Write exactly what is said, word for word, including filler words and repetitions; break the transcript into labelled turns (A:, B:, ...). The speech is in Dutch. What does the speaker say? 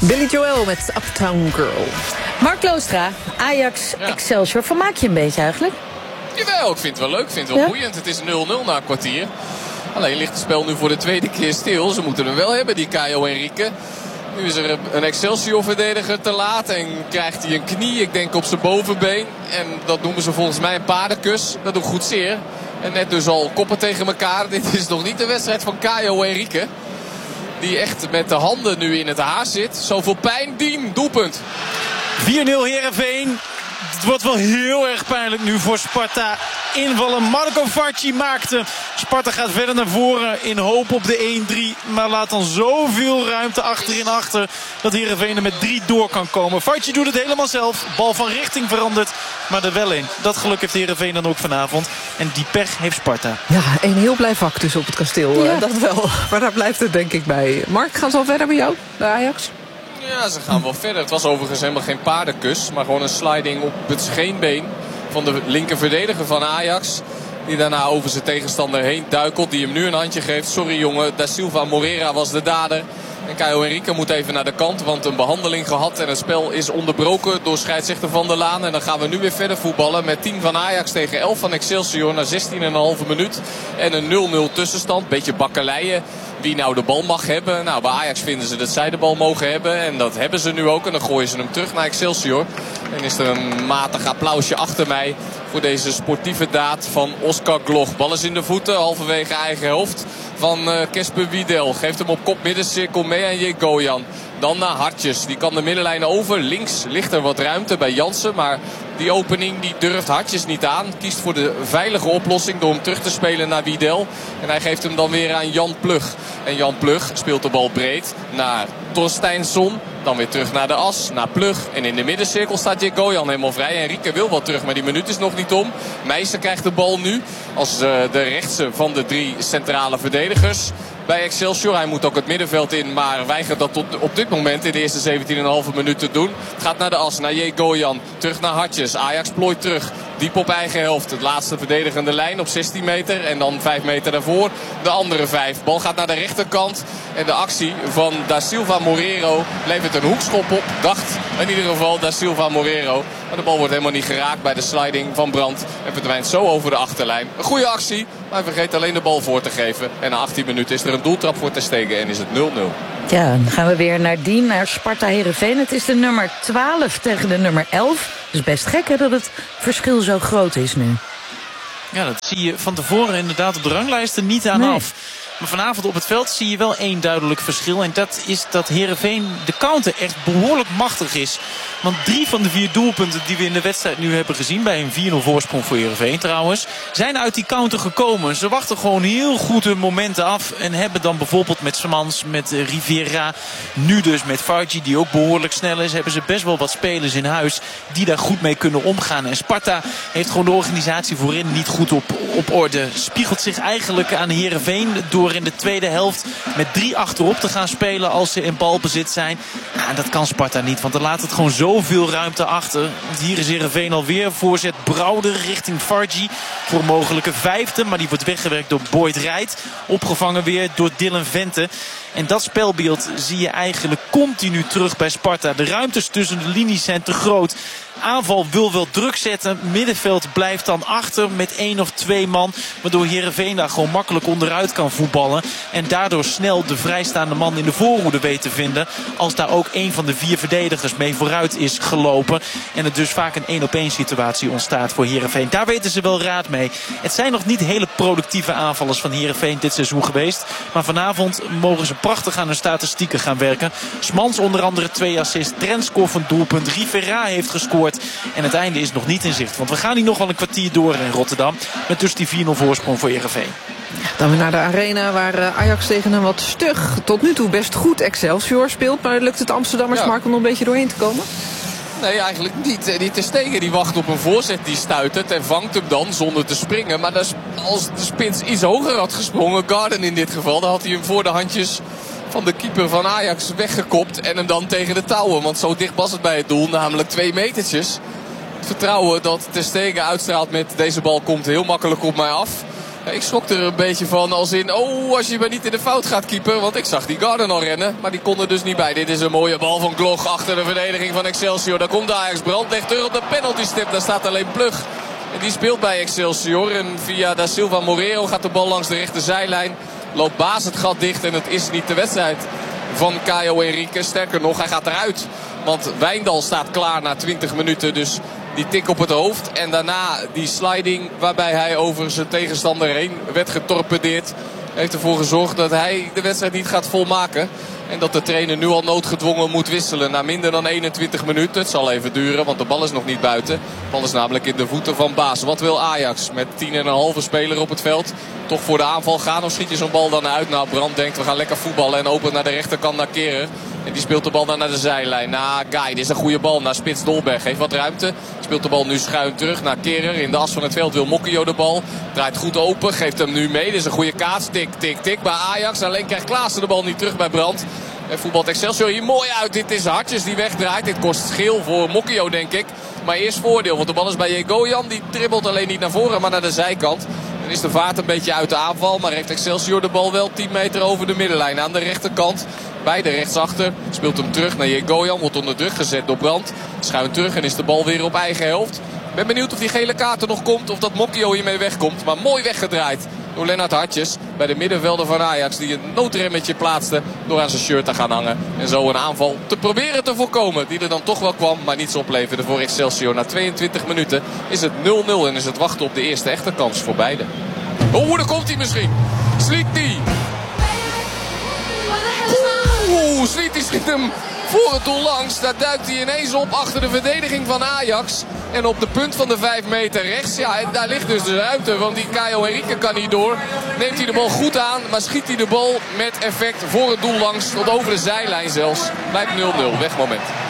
A: Billy Joel met Uptown Girl.
B: Mark Loostra, Ajax, ja. Excelsior. Vermaak je een beetje eigenlijk?
C: Jawel, ik vind het wel leuk. Ik vind het wel ja? boeiend. Het is nul nul na een kwartier. Alleen ligt het spel nu voor de tweede keer stil. Ze moeten hem wel hebben, die Caio Henrique. Nu is er een Excelsior-verdediger te laat en krijgt hij een knie, ik denk op zijn bovenbeen. En dat noemen ze volgens mij een paardenkus. Dat doet goed zeer. En net dus al koppen tegen elkaar. Dit is nog niet de wedstrijd van Caio Henrique. Die echt met de handen nu in het haar zit. Zoveel pijn, Diem, doelpunt.
D: vier nul Heerenveen. Het wordt wel heel erg pijnlijk nu voor Sparta. Invallen Marco Farci maakte. Sparta gaat verder naar voren in hoop op de één drie. Maar laat dan zoveel ruimte achterin achter dat Heerenveen er met drie door kan komen. Farci doet het helemaal zelf. Bal van richting verandert. Maar er wel in. Dat geluk heeft Heerenveen dan ook vanavond. En die pech heeft Sparta.
A: Ja, een heel blij vak dus op het kasteel. Ja. Dat wel. Maar daar blijft het denk ik bij. Mark, gaan ze al verder bij jou? Bij Ajax?
C: Ja, ze gaan wel verder. Het was overigens helemaal geen paardenkus. Maar gewoon een sliding op het scheenbeen van de linker verdediger van Ajax. Die daarna over zijn tegenstander heen duikelt. Die hem nu een handje geeft. Sorry jongen, Da Silva Moreira was de dader. En Caio Henrique moet even naar de kant. Want een behandeling gehad. En het spel is onderbroken door scheidsrechter Van der Laan. En dan gaan we nu weer verder voetballen. Met tien van Ajax tegen elf van Excelsior. Na zestien komma vijf minuut. En een nul nul tussenstand. Beetje bakkeleien. Wie nou de bal mag hebben. Nou, bij Ajax vinden ze dat zij de bal mogen hebben. En dat hebben ze nu ook. En dan gooien ze hem terug naar Excelsior. En is er een matig applausje achter mij voor deze sportieve daad van Oscar Gloch. Bal is in de voeten, halverwege eigen helft van Kesper uh, Wiedel. Geeft hem op kop middencirkel mee aan Jegoyan. Dan naar Hartjes. Die kan de middenlijn over. Links ligt er wat ruimte bij Jansen. Maar die opening die durft Hartjes niet aan. Kiest voor de veilige oplossing door hem terug te spelen naar Wiedel. En hij geeft hem dan weer aan Jan Plug. En Jan Plug speelt de bal breed naar Torsteinsson. Dan weer terug naar de as, naar Plug. En in de middencirkel staat Jegoyan helemaal vrij. Henrique wil wel terug, maar die minuut is nog niet om. Meijsen krijgt de bal nu als uh, de rechtse van de drie centrale verdedigers bij Excelsior. Hij moet ook het middenveld in, maar weigert dat tot op dit moment in de eerste zeventien komma vijf minuut te doen. Het gaat naar de as, naar Jegoyan. Terug naar Hartjes. Ajax plooit terug. Diep op eigen helft. Het laatste verdedigende lijn op zestien meter. En dan vijf meter daarvoor de andere vijf. Bal gaat naar de rechterkant. En de actie van Da Silva Moreiro levert een hoekschop op. Dacht in ieder geval Da Silva Moreiro. Maar de bal wordt helemaal niet geraakt bij de sliding van Brandt. En verdwijnt zo over de achterlijn. Een goede actie. Maar hij vergeet alleen de bal voor te geven. En na achttien minuten is er een doeltrap voor Ter Stegen. En is het nul nul.
B: Ja, dan gaan we weer naar Dien, naar Sparta Heerenveen. Het is de nummer twaalf tegen de nummer elf. Het is best gek hè, dat het verschil zo groot is nu.
D: Ja, dat zie je van tevoren inderdaad op de ranglijsten niet aan nee. af. Maar vanavond op het veld zie je wel één duidelijk verschil. En dat is dat Heerenveen de counter echt behoorlijk machtig is. Want drie van de vier doelpunten die we in de wedstrijd nu hebben gezien, bij een vier nul voorsprong voor Heerenveen trouwens, zijn uit die counter gekomen. Ze wachten gewoon heel goed hun momenten af. En hebben dan bijvoorbeeld met Samans, met Rivera, nu dus met Farci, die ook behoorlijk snel is, hebben ze best wel wat spelers in huis die daar goed mee kunnen omgaan. En Sparta heeft gewoon de organisatie voorin niet goed op, op orde. Spiegelt zich eigenlijk aan Heerenveen door in de tweede helft met drie achterop te gaan spelen als ze in balbezit zijn. Nou, en dat kan Sparta niet, want er laat het gewoon zoveel ruimte achter. Want hier is Heerenveen alweer. Voorzet Brouwer richting Farci voor een mogelijke vijfde. Maar die wordt weggewerkt door Boyd Rijt. Opgevangen weer door Dylan Vente. En dat spelbeeld zie je eigenlijk continu terug bij Sparta. De ruimtes tussen de linies zijn te groot. Aanval wil wel druk zetten. Middenveld blijft dan achter met één of twee man. Waardoor Heerenveen daar gewoon makkelijk onderuit kan voetballen. En daardoor snel de vrijstaande man in de voorhoede weet te vinden. Als daar ook één van de vier verdedigers mee vooruit is gelopen. En er dus vaak een één op één situatie ontstaat voor Heerenveen. Daar weten ze wel raad mee. Het zijn nog niet hele productieve aanvallers van Heerenveen dit seizoen geweest. Maar vanavond mogen ze prachtig aan hun statistieken gaan werken. Smans onder andere twee assists. Trent scoort een doelpunt. Rivera heeft gescoord. En het einde is nog niet in zicht. Want we gaan hier nog wel een kwartier door in Rotterdam. Met dus die vier nul voorsprong voor Heerenveen.
A: Dan weer naar de arena waar Ajax tegen een wat stug, tot nu toe best goed Excelsior speelt. Maar lukt het Amsterdammers ja. Mark om er een beetje doorheen te komen?
C: Nee, eigenlijk niet. Die Ter Stegen die wacht op een voorzet, die stuitert en vangt hem dan zonder te springen. Maar als de spits iets hoger had gesprongen, Garden in dit geval, dan had hij hem voor de handjes van de keeper van Ajax weggekopt en hem dan tegen de touwen. Want zo dicht was het bij het doel, namelijk twee metertjes. Het vertrouwen dat Ter Stegen uitstraalt met deze bal komt heel makkelijk op mij af. Ja, ik schrok er een beetje van als in, oh, als je maar niet in de fout gaat keeper. Want ik zag die Garden al rennen, maar die kon er dus niet bij. Dit is een mooie bal van Gloch achter de verdediging van Excelsior. Daar komt Ajax. Brandt legt terug op de penaltystip. Daar staat alleen Plug. En die speelt bij Excelsior. En via Da Silva Moreiro gaat de bal langs de rechterzijlijn. Loopt Baas het gat dicht en het is niet de wedstrijd van Caio Henrique. Sterker nog, hij gaat eruit. Want Wijndal staat klaar na twintig minuten. Dus die tik op het hoofd. En daarna die sliding waarbij hij over zijn tegenstander heen werd getorpedeerd. Heeft ervoor gezorgd dat hij de wedstrijd niet gaat volmaken. En dat de trainer nu al noodgedwongen moet wisselen na minder dan eenentwintig minuten. Het zal even duren, want de bal is nog niet buiten. De bal is namelijk in de voeten van Baas. Wat wil Ajax met tien en een halve speler op het veld? Toch voor de aanval gaan of schiet je zo'n bal dan uit? Nou, Brandt denkt, we gaan lekker voetballen en opent naar de rechterkant naar Kehrer. En die speelt de bal dan naar de zijlijn. Naar Guy, dit is een goede bal. Naar Spits Dolberg, heeft wat ruimte. Speelt de bal nu schuin terug naar Kehrer. In de as van het veld wil Mokkio de bal. Draait goed open, geeft hem nu mee. Dit is een goede kaats. Tik, tik, tik bij Ajax. Alleen krijgt Klaassen de bal niet terug bij Brandt. En voetbalt Excelsior hier mooi uit. Dit is Hartjes die wegdraait. Dit kost geel voor Mokkio, denk ik. Maar eerst voordeel, want de bal is bij Jegoyan. Die dribbelt alleen niet naar voren, maar naar de zijkant. Dan is de vaart een beetje uit de aanval. Maar heeft Excelsior de bal wel tien meter over de middenlijn. Aan de rechterkant. Beide rechtsachter. Speelt hem terug naar Jegoyan. Wordt onder druk gezet door Brandt. Schuint terug en is de bal weer op eigen helft. Ik ben benieuwd of die gele kaart er nog komt. Of dat Mokkio hiermee wegkomt. Maar mooi weggedraaid door Lennart Hartjes. Bij de middenvelder van Ajax. Die een noodremmetje plaatste door aan zijn shirt te gaan hangen. En zo een aanval te proberen te voorkomen. Die er dan toch wel kwam. Maar niets opleverde voor Excelsior. Na tweeëntwintig minuten is het nul nul. En is het wachten op de eerste echte kans voor beide. Oeh, daar komt hij misschien. Sliti. Oeh, Sliti schiet hem voor het doel langs. Daar duikt hij ineens op achter de verdediging van Ajax. En op de punt van de vijf meter rechts. Ja, en daar ligt dus de ruimte. Want die Caio Henrique kan niet door. Neemt hij de bal goed aan. Maar schiet hij de bal met effect voor het doel langs. Tot over de zijlijn zelfs. Blijft nul nul. Wegmoment.